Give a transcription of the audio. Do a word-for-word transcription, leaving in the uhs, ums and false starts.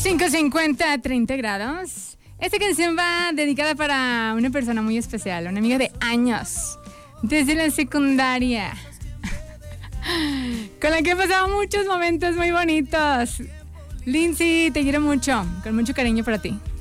cinco cincuenta, treinta grados. Esta canción va dedicada para una persona muy especial, una amiga de años, desde la secundaria, con la que he pasado muchos momentos muy bonitos. Lindsay, te quiero mucho, con mucho cariño para ti.